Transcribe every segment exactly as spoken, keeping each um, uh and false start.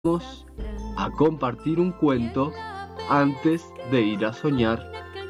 Vamos a compartir un cuento antes de ir a soñar.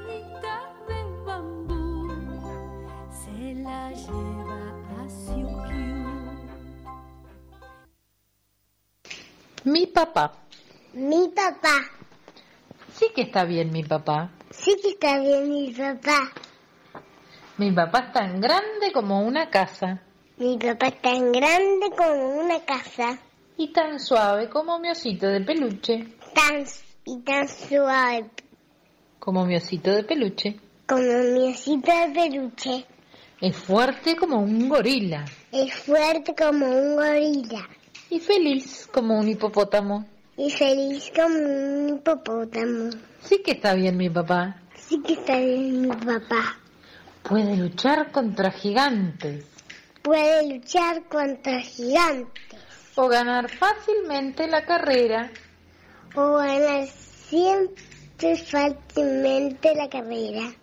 Mi papá. Mi papá. Sí que está bien mi papá. Sí que está bien mi papá. Mi papá es tan grande como una casa. Mi papá es tan grande como una casa. Y tan suave como mi osito de peluche. Tan y tan suave Como mi osito de peluche. como mi osito de peluche. Es fuerte como un gorila. Es fuerte como un gorila. Y feliz como un hipopótamo. Y feliz como un hipopótamo. Sí que está bien mi papá. Sí que está bien mi papá. Puede luchar contra gigantes. Puede luchar contra gigantes. O ganar fácilmente la carrera. O ganar siempre fácilmente la carrera.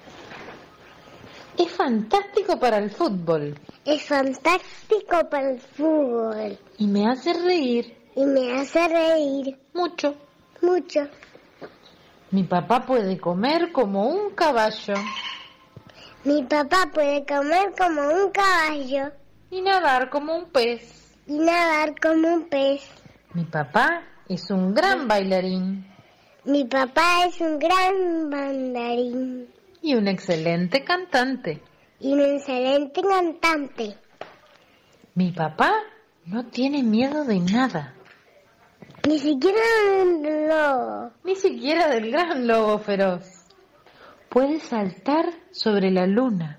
Es fantástico para el fútbol. Es fantástico para el fútbol. Y me hace reír. Y me hace reír Mucho. mucho. Mi papá puede comer como un caballo. Mi papá puede comer como un caballo Y nadar como un pez. y nadar como un pez. Mi papá es un gran bailarín. Mi papá es un gran bailarín Y un excelente cantante. y un excelente cantante. Mi papá no tiene miedo de nada. Ni siquiera un lobo. Ni siquiera del gran lobo feroz. Puede saltar sobre la luna.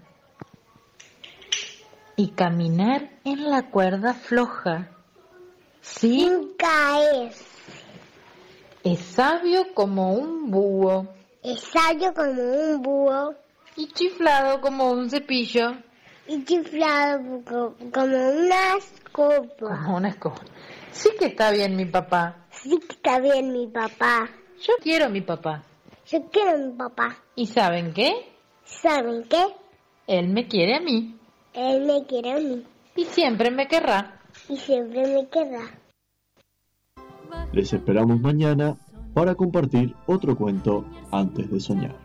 Y caminar en la cuerda floja. Sí, Sin caer. es sabio como un búho. Es sabio como un búho Y chiflado como un cepillo. y chiflado co- como una escoba. Como una escoba. Sí que está bien mi papá. Sí que está bien mi papá. Yo quiero a mi papá. Yo quiero a mi papá. ¿Y saben qué? ¿Saben qué? Él me quiere a mí. Él me quiere a mí Y siempre me querrá. y siempre me queda. Les esperamos mañana para compartir otro cuento antes de soñar.